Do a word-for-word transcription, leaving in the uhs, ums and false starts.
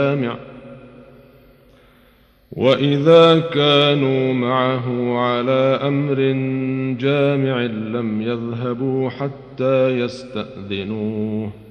جامع وإذا كانوا معه على أمر جامع لم يذهبوا حتى يستأذنوه